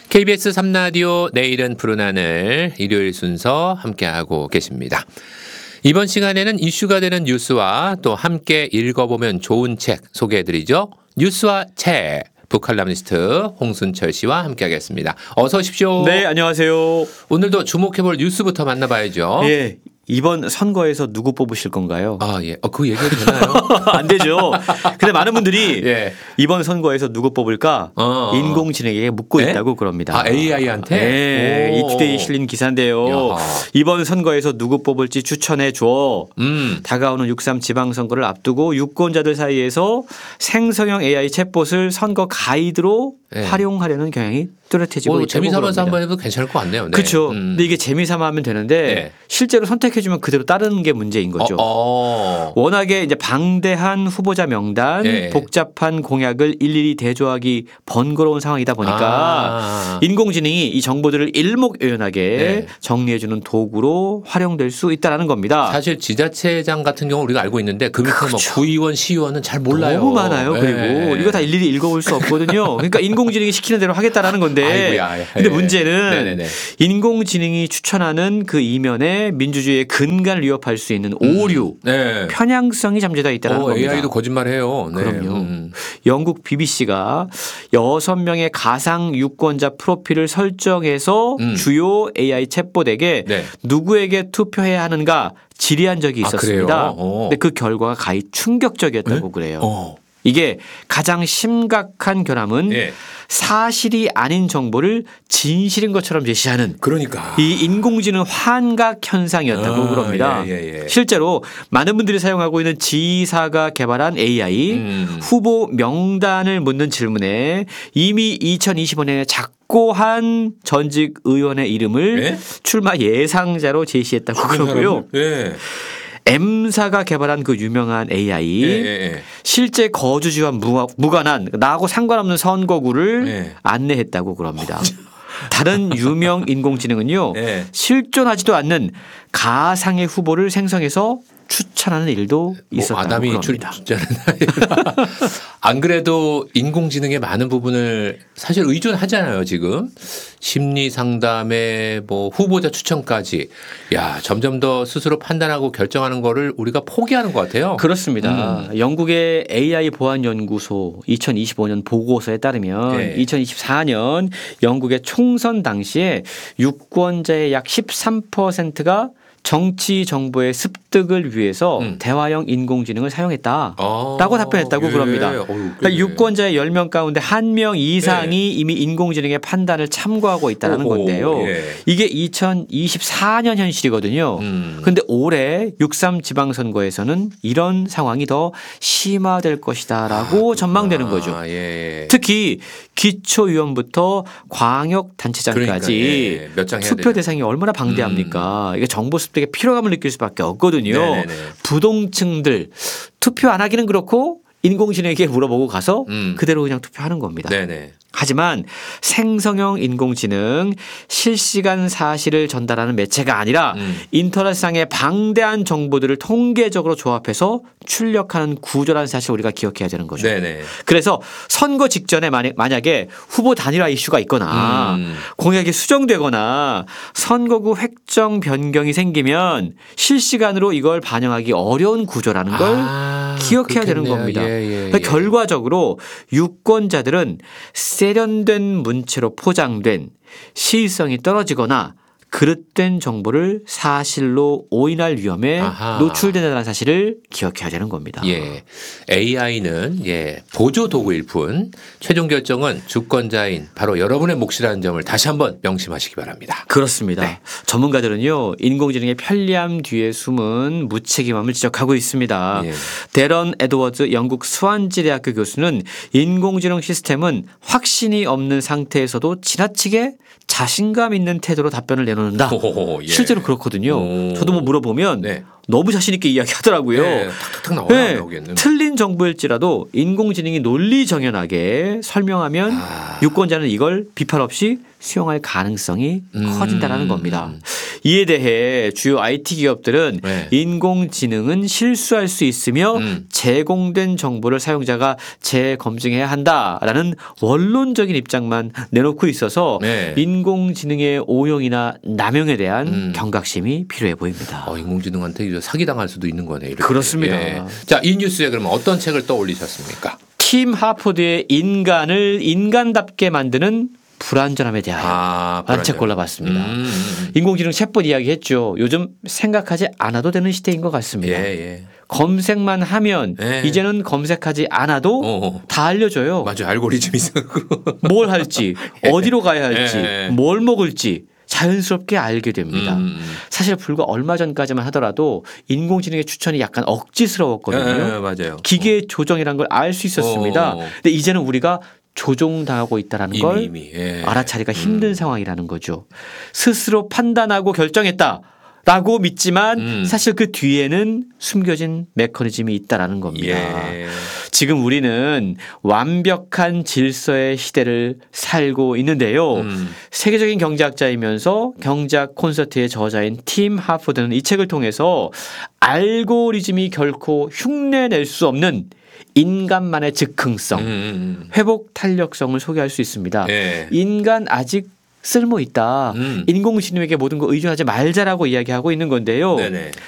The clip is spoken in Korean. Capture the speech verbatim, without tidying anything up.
케이비에스 삼 라디오 내일은 푸른 하늘 일요일 순서 함께하고 계십니다. 이번 시간에는 이슈가 되는 뉴스와 또 함께 읽어보면 좋은 책 소개해드리죠. 뉴스와 책 북칼럼니스트 홍순철 씨와 함께하겠습니다. 어서 오십시오. 네, 안녕하세요. 오늘도 주목해볼 뉴스부터 만나봐야죠. 예. 이번 선거에서 누구 뽑으실 건가요? 아, 예. 어, 그 얘기해도 되나요? 안 되죠. 근데 많은 분들이 예. 이번 선거에서 누구 뽑을까 어. 인공지능에게 묻고 네? 있다고 그럽니다. 아, 에이아이한테? 네. 이투데이에 실린 기사인데요. 야하. 이번 선거에서 누구 뽑을지 추천해 줘. 음. 다가오는 육삼 지방선거를 앞두고 유권자들 사이에서 생성형 에이아이 챗봇을 선거 가이드로 네. 활용하려는 경향이 뚜렷해지고 뭐 있다고 재미삼아서 그럽니다. 한번 해도 괜찮을 것 같네요. 네. 그렇죠. 음. 근데 이게 재미삼아 하면 되는데 네. 실제로 선택해주면 그대로 따르는 게 문제인 거죠. 어, 어. 워낙에 이제 방대한 후보자 명단, 네. 복잡한 공약을 일일이 대조하기 번거로운 상황이다 보니까 아. 인공지능이 이 정보들을 일목요연하게 네. 정리해주는 도구로 활용될 수 있다는 겁니다. 사실 지자체장 같은 경우 우리가 알고 있는데 그 밑에 그렇죠. 뭐 구의원, 시의원은 잘 몰라요. 너무 많아요. 그리고 네. 이거 다 일일이 읽어볼 수 없거든요. 그러니까 인공지능이 시키는 대로 하겠다라는 건데. 아이고야. 근데 네. 문제는 네네네. 인공지능이 추천하는 그 이면에 민주주의의 근간을 위협할 수 있는 오류, 네. 편향성이 잠재되어 있다는 어, 겁니다. 에이아이도 거짓말해요. 네. 그럼요. 음. 영국 비비씨가 여섯 명의 가상 유권자 프로필을 설정해서 음. 주요 에이아이 챗봇에게 네. 누구에게 투표해야 하는가 질의한 적이 아, 있었습니다. 그래요? 어. 근데 그 결과가 가히 충격적이었다고 그래요. 어. 이게 가장 심각한 결함은 예. 사실이 아닌 정보를 진실인 것처럼 제시하는 그러니까. 이 인공지능 환각 현상이었다고 아, 그럽니다. 예, 예, 예. 실제로 실제로 많은 분들이 사용하고 있는 지사가 개발한 에이아이 음. 후보 명단을 묻는 질문에 이미 이천이십오 년에 작고한 전직 의원의 이름을 예? 출마 예상자로 제시했다고 그러고요. 예. M사가 개발한 그 유명한 에이아이 예, 예, 예. 실제 거주지와 무가- 무관한 나하고 상관없는 선거구를 네. 안내했다고 그럽니다. 다른 유명 인공지능은요. 네. 실존하지도 않는 가상의 후보를 생성해서 추천하는 일도 뭐 있었다고 아담이 그럽니다. 출전은 안 그래도 인공지능의 많은 부분을 사실 의존하잖아요. 지금 심리 상담에 뭐 후보자 추천까지 야 점점 더 스스로 판단하고 결정하는 거를 우리가 포기하는 것 같아요. 그렇습니다. 음. 영국의 에이아이 보안 연구소 이천이십오 년 보고서에 따르면 네. 이천이십사 년 영국의 총선 당시에 유권자의 약 십삼 퍼센트가 정치 정보의 습득을 위해서 음. 대화형 인공지능을 사용했다. 아, 라고 답변했다고 예. 그럽니다. 어휴, 그러니까 그래. 유권자의 열 명 가운데 한 명 이상이 네. 이미 인공지능의 판단을 참고하고 있다는 오호, 건데요. 예. 이게 이천이십사 년 현실이거든요. 음. 근데 올해 육삼 지방선거에서는 이런 상황이 더 심화될 것이다라고 전망되는 거죠. 아, 예. 특히 기초의원부터 광역단체장까지 그러니까, 예. 몇장 해야 투표 되나? 대상이 얼마나 방대합니까? 이게 정보 습득에 피로감을 느낄 수밖에 없거든요. 네네네. 부동층들 투표 안 하기는 그렇고 인공지능에게 물어보고 가서 음. 그대로 그냥 투표하는 겁니다. 네네. 하지만 생성형 인공지능 실시간 사실을 전달하는 매체가 아니라 음. 인터넷상의 방대한 정보들을 통계적으로 조합해서 출력하는 구조라는 사실 우리가 기억해야 되는 거죠. 네네. 그래서 선거 직전에 만약- 만약에 후보 단일화 이슈가 있거나 음. 공약이 수정되거나 선거구 획정 변경이 생기면 실시간으로 이걸 반영하기 어려운 구조라는 걸 아, 기억해야 되는 그렇겠네요. 겁니다. 예, 예, 그러니까 예. 결과적으로 유권자들은 세련된 문체로 포장된 시의성이 떨어지거나 그릇된 정보를 사실로 오인할 위험에 아하. 노출된다는 사실을 기억해야 되는 겁니다. 예. 에이아이는 예, 보조 도구일 뿐 최종 결정은 주권자인 바로 여러분의 몫이라는 점을 다시 한번 명심하시기 바랍니다. 그렇습니다. 네. 전문가들은요 인공지능의 편리함 뒤에 숨은 무책임함을 지적하고 있습니다. 예. 데런 에드워즈 영국 스완지 대학교 교수는 인공지능 시스템은 확신이 없는 상태에서도 지나치게 자신감 있는 태도로 답변을 내놓는다. 호호호, 예. 실제로 그렇거든요. 오. 저도 뭐 물어보면 네. 너무 자신 있게 이야기하더라고요. 네, 탁탁탁 나와요. 네, 나오겠는. 틀린 정보일지라도 인공지능이 논리 정연하게 설명하면 아. 유권자는 이걸 비판 없이 수용할 가능성이 음. 커진다는 겁니다. 이에 대해 주요 아이티 기업들은 네. 인공지능은 실수할 수 있으며 음. 제공된 정보를 사용자가 재검증해야 한다라는 원론적인 입장만 내놓고 있어서 네. 인공지능의 오용이나 남용에 대한 음. 경각심이 필요해 보입니다. 어, 인공지능한테 이제 사기당할 수도 있는 거네. 이렇게. 그렇습니다. 예. 자, 이 뉴스에 그러면 어떤 책을 떠올리셨습니까? 팀 하포드의 인간을 인간답게 만드는 불완전함에 대하여 아, 라는 책 골라봤습니다. 음, 음. 인공지능 챗봇 이야기했죠. 요즘 생각하지 않아도 되는 시대인 것 같습니다. 예, 예. 검색만 하면 예. 이제는 검색하지 않아도 어. 다 알려줘요. 맞아요. 알고리즘이 있어. 뭘 할지, 어디로 가야 할지, 예. 뭘 먹을지 자연스럽게 알게 됩니다. 음. 사실 불과 얼마 전까지만 하더라도 인공지능의 추천이 약간 억지스러웠거든요. 예, 맞아요. 기계 조정이라는 걸 알 수 있었습니다. 어. 근데 이제는 우리가 조종당하고 있다는 이미, 걸 이미, 예. 알아차리기가 힘든 음. 상황이라는 거죠. 스스로 판단하고 결정했다라고 믿지만 음. 사실 그 뒤에는 숨겨진 메커니즘이 있다라는 겁니다. 예. 지금 우리는 완벽한 질서의 시대를 살고 있는데요. 음. 세계적인 경제학자이면서 경제학 콘서트의 저자인 팀 하포드는 이 책을 통해서 알고리즘이 결코 흉내낼 수 없는 인간만의 즉흥성, 음, 음. 회복 탄력성을 소개할 수 있습니다. 예. 인간 아직 쓸모 있다. 음. 인공지능에게 모든 거 의존하지 말자라고 이야기하고 있는 건데요. 네네.